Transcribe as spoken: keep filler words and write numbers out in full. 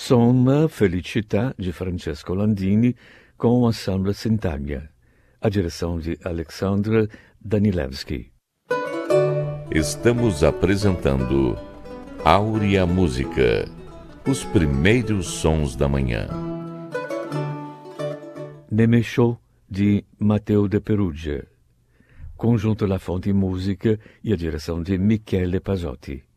Somma Felicità de Francesco Landini com o ensemble Sintagna, a direção de Alexandre Danilevski. Estamos apresentando Áurea Música, os primeiros sons da manhã. Nemesho de Matteo de Perugia, conjunto La Fonte Musica e a direção de Michele Pasotti.